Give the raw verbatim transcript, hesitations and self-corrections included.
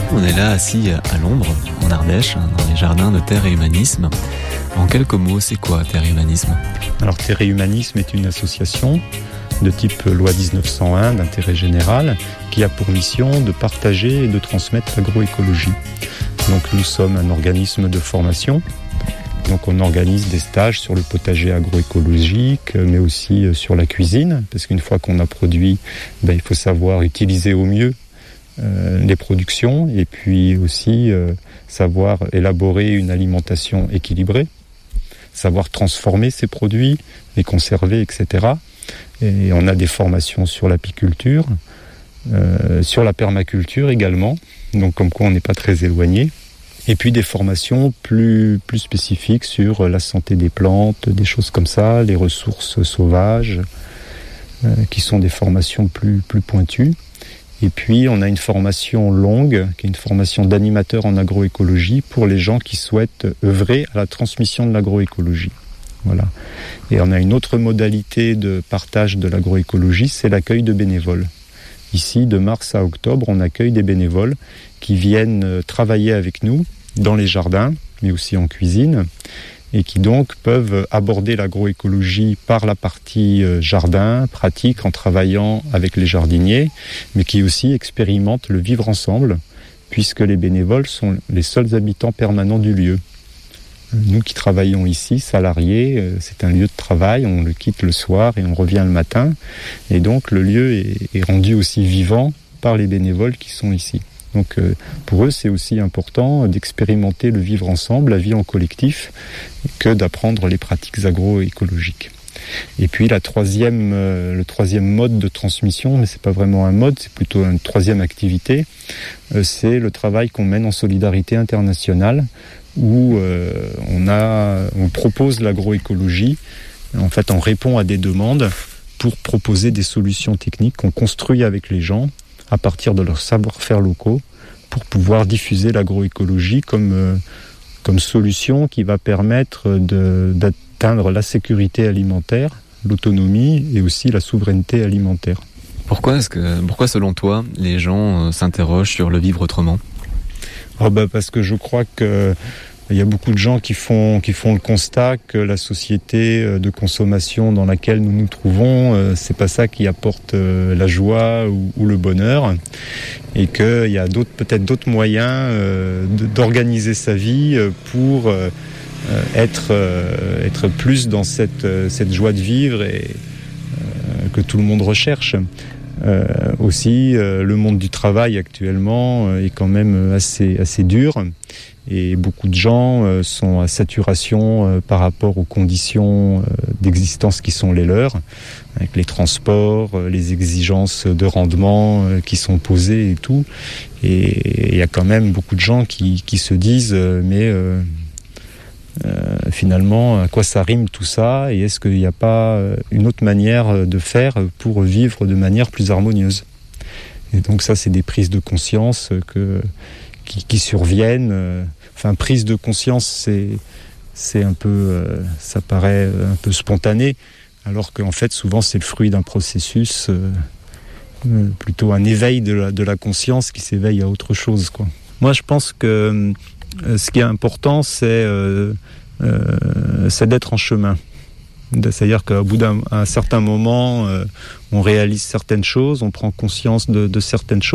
On est là assis à l'ombre, en Ardèche, dans les jardins de Terre et Humanisme. En quelques mots, c'est quoi Terre et Humanisme ? Alors Terre et Humanisme est une association de type loi dix-neuf cent un d'intérêt général qui a pour mission de partager et de transmettre l'agroécologie. Donc nous sommes un organisme de formation. Donc on organise des stages sur le potager agroécologique, mais aussi sur la cuisine, parce qu'une fois qu'on a produit, ben, il faut savoir utiliser au mieux euh, les productions et puis aussi euh, savoir élaborer une alimentation équilibrée, savoir transformer ces produits, les conserver, et cetera. Et on a des formations sur l'apiculture, euh, sur la permaculture également, donc comme quoi on n'est pas très éloigné. Et puis des formations plus, plus spécifiques sur la santé des plantes, des choses comme ça, les ressources sauvages, euh, qui sont des formations plus, plus pointues. Et puis on a une formation longue, qui est une formation d'animateur en agroécologie pour les gens qui souhaitent œuvrer à la transmission de l'agroécologie. Voilà. Et on a une autre modalité de partage de l'agroécologie, c'est l'accueil de bénévoles. Ici, de mars à octobre, on accueille des bénévoles qui viennent travailler avec nous dans les jardins, mais aussi en cuisine, et qui donc peuvent aborder l'agroécologie par la partie jardin, pratique, en travaillant avec les jardiniers, mais qui aussi expérimentent le vivre ensemble, puisque les bénévoles sont les seuls habitants permanents du lieu. Nous qui travaillons ici, salariés, c'est un lieu de travail, on le quitte le soir et on revient le matin, et donc le lieu est, est rendu aussi vivant par les bénévoles qui sont ici. Donc euh, pour eux, c'est aussi important d'expérimenter le vivre ensemble, la vie en collectif, que d'apprendre les pratiques agroécologiques. Et puis la troisième, euh, le troisième mode de transmission, mais c'est pas vraiment un mode, c'est plutôt une troisième activité, euh, c'est le travail qu'on mène en solidarité internationale, où euh, on a, on propose l'agroécologie. En fait, on répond à des demandes pour proposer des solutions techniques qu'on construit avec les gens à partir de leurs savoir-faire locaux pour pouvoir diffuser l'agroécologie comme, euh, comme solution qui va permettre de, d'atteindre la sécurité alimentaire, l'autonomie et aussi la souveraineté alimentaire. Pourquoi, est-ce que, pourquoi selon toi, les gens euh, s'interrogent sur le vivre autrement ? Oh bah parce que je crois que il y a beaucoup de gens qui font qui font le constat que la société de consommation dans laquelle nous nous trouvons, euh, c'est pas ça qui apporte euh, la joie ou, ou le bonheur, et qu'il y a d'autres peut-être d'autres moyens euh, de, d'organiser sa vie pour euh, être euh, être plus dans cette euh, cette joie de vivre et euh, que tout le monde recherche. Euh, aussi, euh, le monde du travail actuellement euh, est quand même assez assez dur. Et beaucoup de gens euh, sont à saturation euh, par rapport aux conditions euh, d'existence qui sont les leurs, avec les transports, euh, les exigences de rendement euh, qui sont posées et tout. Et il y a quand même beaucoup de gens qui, qui se disent euh, mais euh, euh, finalement à quoi ça rime tout ça, et est-ce qu'il n'y a pas une autre manière de faire pour vivre de manière plus harmonieuse. Et donc ça, c'est des prises de conscience que Qui, qui surviennent. Euh, enfin, prise de conscience, c'est, c'est un peu, euh, ça paraît un peu spontané, alors qu'en fait, souvent, c'est le fruit d'un processus, euh, euh, plutôt un éveil de la, de la conscience qui s'éveille à autre chose, quoi. Moi, je pense que euh, ce qui est important, c'est, euh, euh, c'est d'être en chemin. C'est-à-dire qu'au bout d'un un certain moment, euh, on réalise certaines choses, on prend conscience de, de certaines choses.